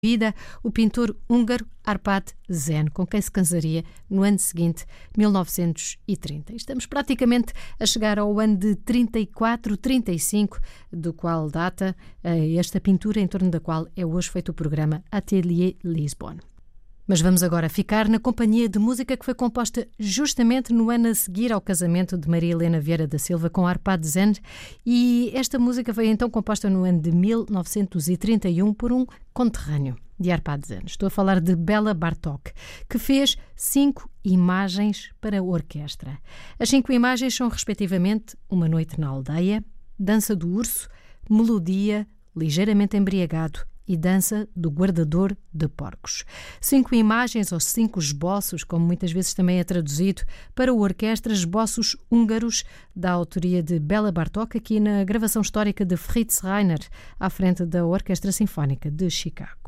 vida o pintor húngaro Árpád Zene, com quem se casaria no ano seguinte, 1930. Estamos praticamente a chegar ao ano de 34-35, do qual data esta pintura em torno da qual é hoje feito o programa Atelier Lisbonne. Mas vamos agora ficar na companhia de música que foi composta justamente no ano a seguir ao casamento de Maria Helena Vieira da Silva com Árpád Zene, e esta música foi então composta no ano de 1931 por um conterrâneo de Árpád Zene. Estou a falar de Béla Bartók, que fez 5 imagens para a orquestra. As 5 imagens são respectivamente Uma Noite na Aldeia, Dança do Urso, Melodia, Ligeiramente Embriagado e Dança do Guardador de Porcos. 5 imagens ou 5 esboços, como muitas vezes também é traduzido, para a orquestra, esboços húngaros da autoria de Béla Bartók, aqui na gravação histórica de Fritz Reiner, à frente da Orquestra Sinfónica de Chicago.